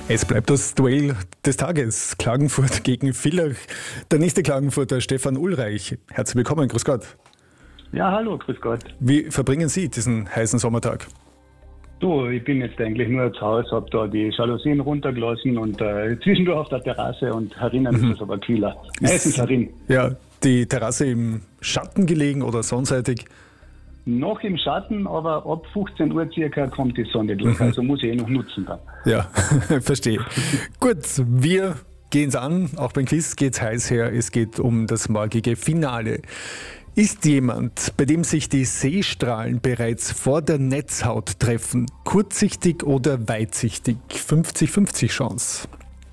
Es bleibt das Duell des Tages. Klagenfurt gegen Villach. Der nächste Klagenfurter, Stefan Ulreich. Herzlich willkommen, grüß Gott. Ja, hallo, grüß Gott. Wie verbringen Sie diesen heißen Sommertag? Du, ich bin jetzt eigentlich nur zu Hause, habe da die Jalousien runtergelassen und zwischendurch auf der Terrasse und herinnen ist es aber kühler. Meistens herin. Ja, die Terrasse im Schatten gelegen oder sonnenseitig? Noch im Schatten, aber ab 15 Uhr circa kommt die Sonne durch, also muss ich noch nutzen dann. Ja, verstehe. Gut, wir gehen es an. Auch beim Quiz geht es heiß her. Es geht um das morgige Finale. Ist jemand, bei dem sich die Sehstrahlen bereits vor der Netzhaut treffen, kurzsichtig oder weitsichtig? 50-50 Chance.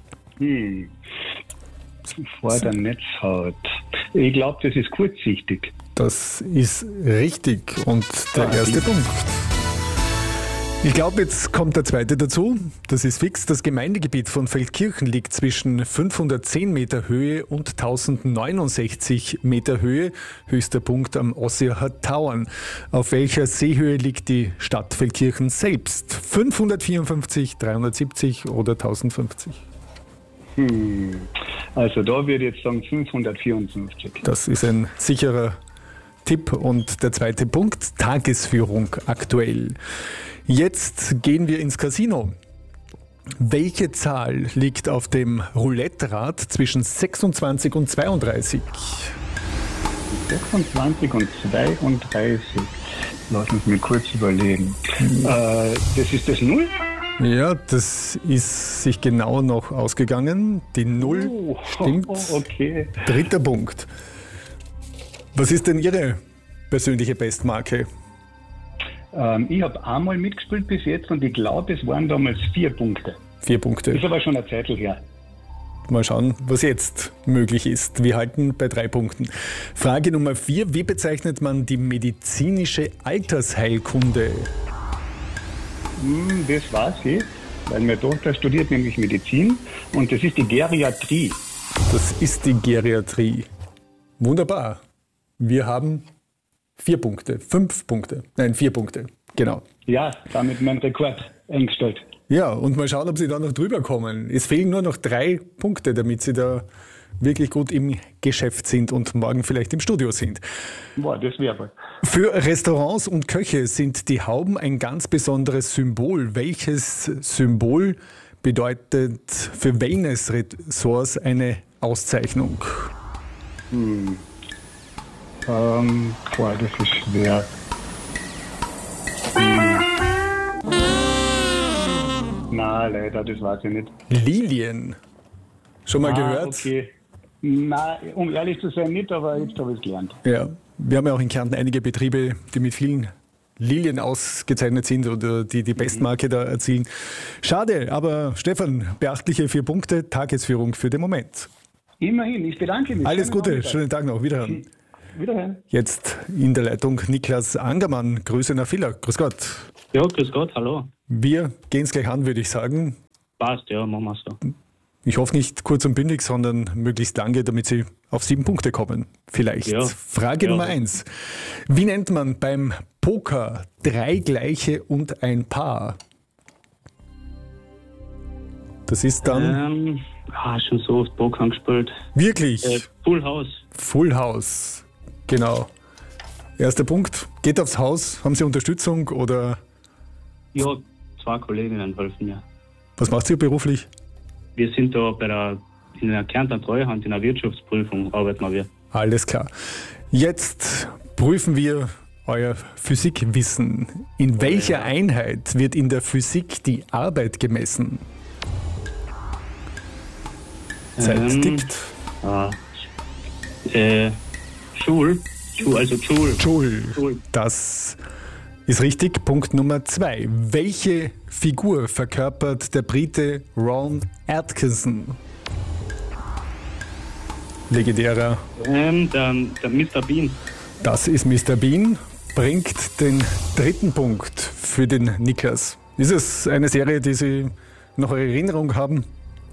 Vor der Netzhaut. Ich glaube, das ist kurzsichtig. Das ist richtig und der erste Punkt. Ich glaube, jetzt kommt der zweite dazu. Das ist fix. Das Gemeindegebiet von Feldkirchen liegt zwischen 510 Meter Höhe und 1069 Meter Höhe. Höchster Punkt am Ossiacher Tauern. Auf welcher Seehöhe liegt die Stadt Feldkirchen selbst? 554, 370 oder 1050? Also da würde ich jetzt sagen 554. Das ist ein sicherer Tipp. Und der zweite Punkt, Tagesführung aktuell. Jetzt gehen wir ins Casino. Welche Zahl liegt auf dem Roulette-Rad zwischen 26 und 32? 26 und 32. Lass uns mal kurz überlegen. Das ist das Null? Ja, das ist sich genau noch ausgegangen. Die Null stimmt. Okay. Dritter Punkt. Was ist denn Ihre persönliche Bestmarke? Ich habe einmal mitgespielt bis jetzt und ich glaube, es waren damals 4 Punkte. 4 Punkte. Ist aber schon eine Zeit her. Mal schauen, was jetzt möglich ist. Wir halten bei 3 Punkten. Frage Nummer 4. Wie bezeichnet man die medizinische Altersheilkunde? Das weiß ich, weil meine Tochter studiert nämlich Medizin und das ist die Geriatrie. Das ist die Geriatrie. Wunderbar. Wir haben 4 Punkte, 5 Punkte, nein 4 Punkte, genau. Ja, damit mein Rekord eingestellt. Ja, und mal schauen, ob Sie da noch drüber kommen. Es fehlen nur noch 3 Punkte, damit Sie da wirklich gut im Geschäft sind und morgen vielleicht im Studio sind. Boah, das wäre wohl. Für Restaurants und Köche sind die Hauben ein ganz besonderes Symbol. Welches Symbol bedeutet für Wellness-Ressorts eine Auszeichnung? Boah, das ist schwer. Na, leider, das weiß ich nicht. Lilien. Schon mal gehört? Okay. Na, um ehrlich zu sein, nicht, aber jetzt habe ich es gelernt. Ja, wir haben ja auch in Kärnten einige Betriebe, die mit vielen Lilien ausgezeichnet sind oder die die Bestmarke da erzielen. Schade, aber Stefan, beachtliche 4 Punkte, Tagesführung für den Moment. Immerhin, ich bedanke mich. Alles Gute, schönen Tag noch, wiederhören. Wiederhören. Jetzt in der Leitung Niklas Angermann, Grüße nach Villach, grüß Gott. Ja, grüß Gott, hallo. Wir gehen es gleich an, würde ich sagen. Passt, ja, machen wir so. Ich hoffe nicht kurz und bündig, sondern möglichst lange, damit Sie auf 7 Punkte kommen. Vielleicht. Ja. Frage Nummer 1. Wie nennt man beim Poker 3 Gleiche und ein Paar? Das ist dann... schon so oft Poker gespielt. Wirklich? Full House. Full House. Genau. Erster Punkt. Geht aufs Haus. Haben Sie Unterstützung oder... Ja, 2 Kolleginnen helfen mir. Was macht Sie beruflich? Wir sind da in der Kärntner Treuhand, in der Wirtschaftsprüfung arbeiten wir. Alles klar. Jetzt prüfen wir euer Physikwissen. In welcher Einheit wird in der Physik die Arbeit gemessen? Zeit tickt. Joule. Joule. Das ist richtig. Punkt Nummer 2. Welche Figur verkörpert der Brite Ron Atkinson? Legendärer. Der Mr. Bean. Das ist Mr. Bean. Bringt den 3. Punkt für den Niklas. Ist es eine Serie, die Sie noch in Erinnerung haben?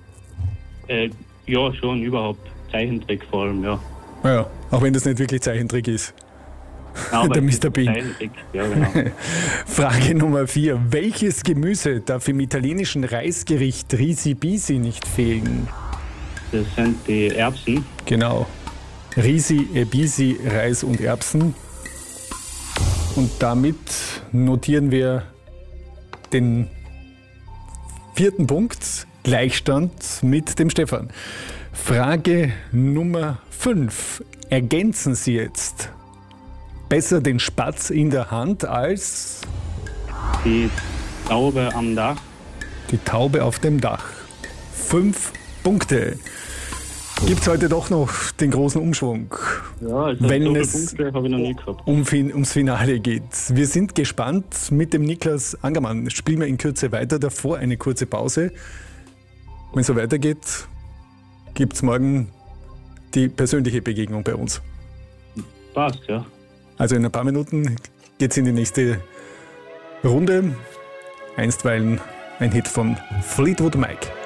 Ja, schon, überhaupt. Zeichentrick vor allem, ja. Ja, auch wenn das nicht wirklich Zeichentrick ist. Aber Der Mr. Bean. Ja, genau. Frage Nummer 4. Welches Gemüse darf im italienischen Reisgericht Risi Bisi nicht fehlen? Das sind die Erbsen. Genau. Risi, Bisi, Reis und Erbsen. Und damit notieren wir den 4. Punkt. Gleichstand mit dem Stefan. Frage Nummer 5. Ergänzen Sie jetzt besser den Spatz in der Hand als Die Taube am Dach. die Taube auf dem Dach. 5 Punkte. Gibt es heute doch noch den großen Umschwung, Ja, also wenn so viele es Punkte habe ich noch nie gehabt. ums Finale geht. Wir sind gespannt mit dem Niklas Angermann. Spielen wir in Kürze weiter, davor eine kurze Pause. Wenn es so weitergeht, gibt es morgen die persönliche Begegnung bei uns. Passt, ja. Also in ein paar Minuten geht es in die nächste Runde. Einstweilen ein Hit von Fleetwood Mac.